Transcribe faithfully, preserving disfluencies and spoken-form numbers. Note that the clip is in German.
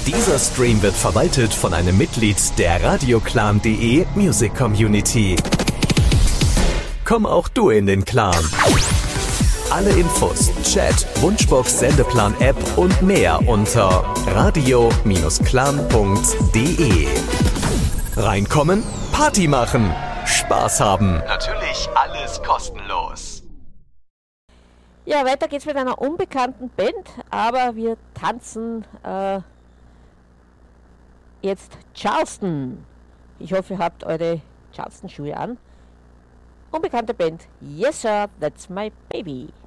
Dieser Stream wird verwaltet von einem Mitglied der radioclan punkt de Music Community. Komm auch du in den Clan. Alle Infos, Chat, Wunschbox, Sendeplan-App und mehr unter radio Bindestrich clan punkt de. Reinkommen, Party machen, Spaß haben. Natürlich alles kostenlos. Ja, weiter geht's mit einer unbekannten Band, aber wir tanzen äh, jetzt Charleston. Ich hoffe, ihr habt eure Charleston-Schuhe an. Unbekannte Band, Yes Sir, That's My Baby.